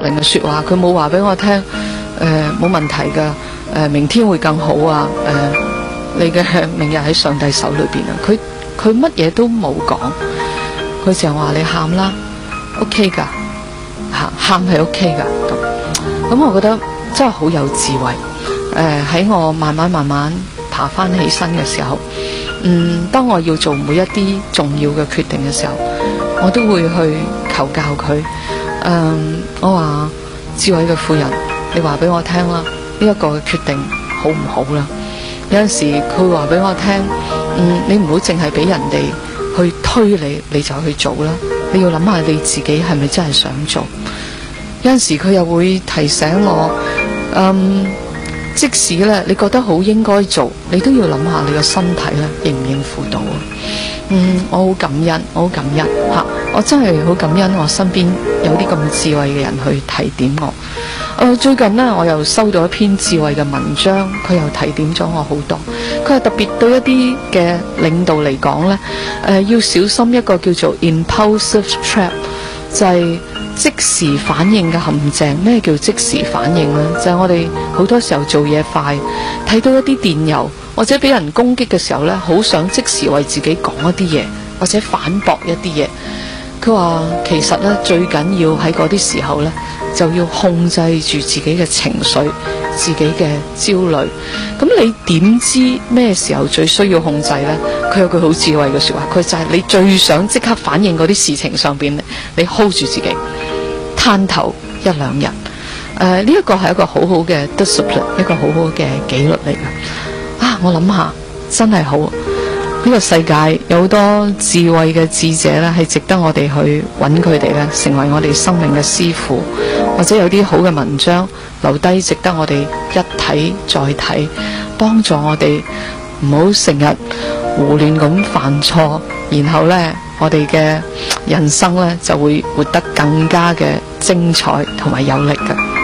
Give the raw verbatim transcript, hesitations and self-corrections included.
靈嘅說話，佢冇話俾我聽，誒、呃、冇問題噶，誒、呃、明天會更好啊，誒、呃、你嘅明日喺上帝手裏邊啊，佢佢乜嘢都冇講，佢就話你喊啦 ，OK 噶，吓喊係 OK 噶，咁咁我覺得真係好有智慧，誒、呃、喺我慢慢慢慢爬翻起身嘅時候，嗯，當我要做每一啲重要嘅決定嘅時候，我都會去求教佢。嗯，我話智慧嘅婦人，你話俾我聽啦，呢一個嘅決定好唔好啦？有陣時佢話俾我聽，嗯，你唔好淨係俾人哋去推你，你就去做啦。你要諗下你自己係咪真係想做？有陣時佢又會提醒我，嗯。即使咧，你覺得好應該做，你都要諗下你個身體咧應唔應付到啊？嗯，我好感恩，我好感恩吓，我真係好感恩，我身邊有啲咁智慧嘅人去提點我。誒、呃，最近呢，我又收到一篇智慧嘅文章，佢又提點咗我好多。佢係特別對一啲嘅領導嚟講呢，誒、呃，要小心一個叫做 impulsive trap，就係即時反應嘅陷阱。咩叫即時反應呢？就係、是、我哋好多時候做嘢快，睇到一啲電郵或者俾人攻擊嘅時候呢，好想即時為自己講一啲嘢，或者反駁一啲嘢。佢話其實呢，最緊要喺嗰啲時候呢，就要控制住自己嘅情緒，自己嘅焦慮。咁你點知咩時候最需要控制呢？佢有句好智慧嘅說話，佢就係你最想即刻反應嗰啲事情上邊，你 hold 住自己，攤頭一兩日。誒、呃，呢、這個、一個係一個好好嘅 discipline， 一個好好嘅紀律嚟嘅。啊，我諗下真係好。呢、這個世界有好多智慧嘅智者咧，係值得我哋去揾佢哋咧，成為我哋生命嘅師傅，或者有啲好嘅文章留低，值得我哋一睇再睇，幫助我哋唔好成日胡亂咁犯錯，然後呢，我哋嘅人生呢就會活得更加嘅精彩同埋有力嘅。